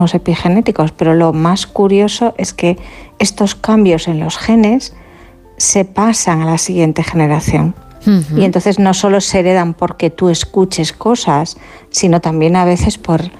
epigenéticos, pero lo más curioso es que estos cambios en los genes se pasan a la siguiente generación. Y entonces no solo se heredan porque tú escuches cosas, sino también a veces por